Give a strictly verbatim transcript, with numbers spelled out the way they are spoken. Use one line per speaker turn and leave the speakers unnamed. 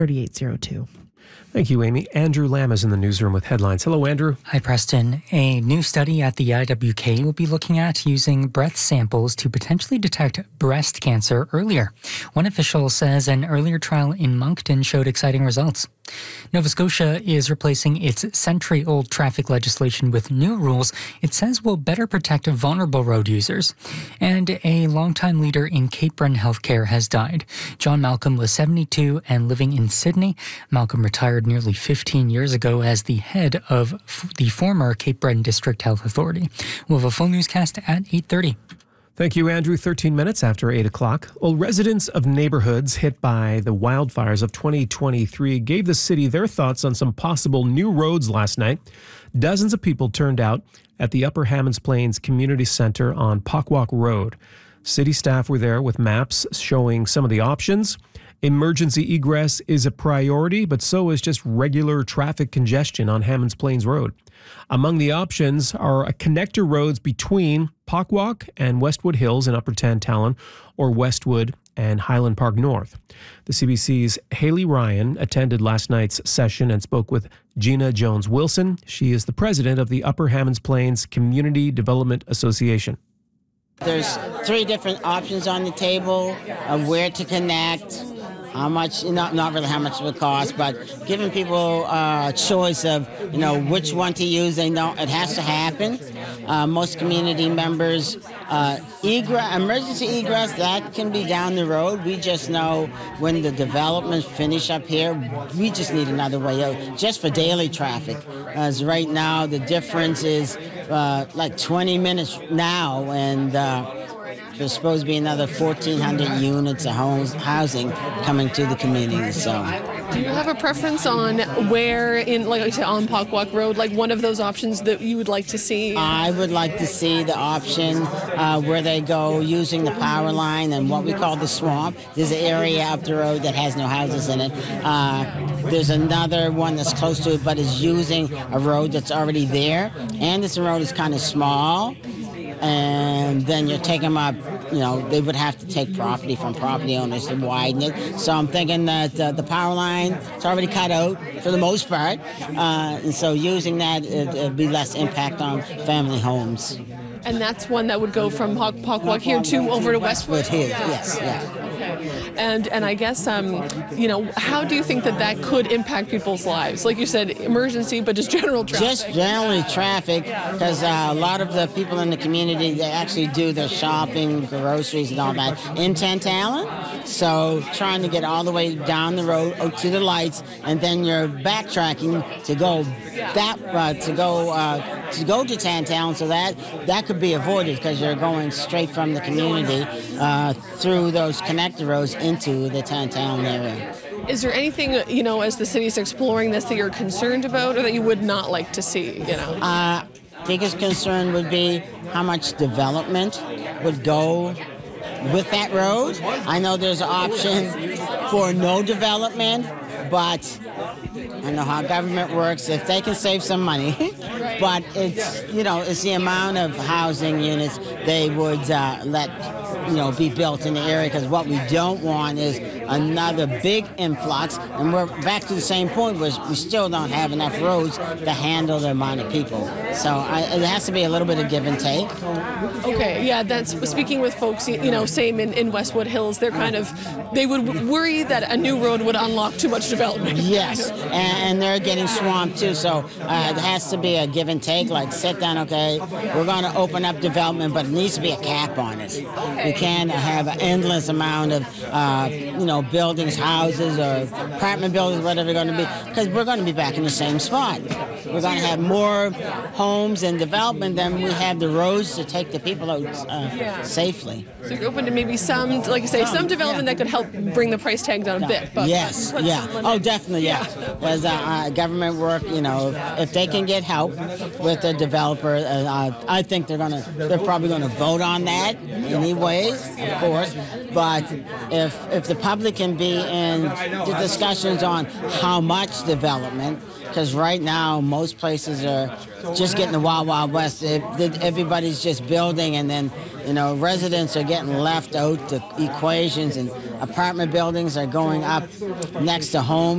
thirty-eight oh two.
Thank you, Amy. Andrew Lamb is in the newsroom with headlines. Hello, Andrew.
Hi, Preston. A new study at the I W K will be looking at using breath samples to potentially detect breast cancer earlier. One official says an earlier trial in Moncton showed exciting results. Nova Scotia is replacing its century-old traffic legislation with new rules it says will better protect vulnerable road users. And a longtime leader in Cape Breton healthcare has died. John Malcolm was seventy-two and living in Sydney. Malcolm retired nearly fifteen years ago as the head of f- the former Cape Breton District Health Authority. We'll have a full newscast at eight thirty.
Thank you, Andrew. thirteen minutes after eight o'clock. Well, residents of neighborhoods hit by the wildfires of twenty twenty-three gave the city their thoughts on some possible new roads last night. Dozens of people turned out at the Upper Hammonds Plains Community Center on Pokwalk Road. City staff were there with maps showing some of the options. Emergency egress is a priority, but so is just regular traffic congestion on Hammonds Plains Road. Among the options are a connector roads between Pokwalk and Westwood Hills in Upper Tantallon, or Westwood and Highland Park North. The C B C's Haley Ryan attended last night's session and spoke with Gina Jones-Wilson. She is the president of the Upper Hammonds Plains Community Development Association.
There's three different options on the table of where to connect, how much, not not really how much it would cost, but giving people a choice of, you know, which one to use. They know it has to happen. Uh, most community members, uh, egress, emergency egress, that can be down the road. We just know when the developments finish up here, we just need another way out, just for daily traffic. As right now, the difference is uh, like twenty minutes now, and uh, there's supposed to be another fourteen hundred units of homes, housing coming to the community. So,
do you have a preference on where in, like I said, on Pokwalk Road, like one of those options that you would like to see?
I would like to see the option uh, where they go using the power line and what we call the swamp. There's an area up the road that has no houses in it. Uh, there's another one that's close to it, but is using a road that's already there. Anderson Road is kind of small. And then you take them up, you know, they would have to take property from property owners to widen it. So I'm thinking that uh, the power line is already cut out for the most part. Uh, and so using that, it, it'd be less impact on family homes.
And that's one that would go from Pokwalk here to over to Westwood?
Here, yes, yeah.
Okay. And and I guess, um, you know, how do you think that that could impact people's lives? Like you said, emergency, but just general traffic.
Just generally traffic, because uh, a lot of the people in the community, they actually do their shopping, groceries and all that in Tantallon. So trying to get all the way down the road to the lights, and then you're backtracking to go that uh, to go uh, to go to Tantallon, so that that could be avoided because you're going straight from the community uh, through those connector roads into the Tantallon area.
Is there anything, you know, as the city's exploring this that you're concerned about or that you would not like to see, you know?
Uh, biggest concern would be how much development would go with that road. I know there's an option for no development, but I know how government works. If they can save some money, but it's, you know, it's the amount of housing units they would uh, let, you know, be built in the area, because what we don't want is another big influx, and we're back to the same point where we still don't have enough roads to handle the amount of people. So I, it has to be a little bit of give and take.
Okay, yeah, that's speaking with folks, you know, same in, in Westwood Hills, they're kind of, they would worry that a new road would unlock too much development.
Yes, and they're getting swamped too, so uh, it has to be a give and take, like sit down, okay, we're going to open up development, but it needs to be a cap on it.
Okay.
You can't have an endless amount of, uh, you know, buildings, houses, or apartment buildings, whatever they're going to be, because we're going to be back in the same spot. We're going to have more homes and development than we have the roads to take the people out uh, yeah. safely.
So you're open to maybe some, like you say, some development yeah. that could help bring the price tag down a bit. But
yes, yeah. Oh, definitely, yeah. As uh, uh, government work, you know, if, if they can get help with the developer, uh, I think they're going to, they're probably going to vote on that anyways, of course. But if if the public can be in the discussions on how much development, because right now most places are just getting the wild, wild west. Everybody's just building, and then, you know, residents are getting left out the equations, and apartment buildings are going up next to homes.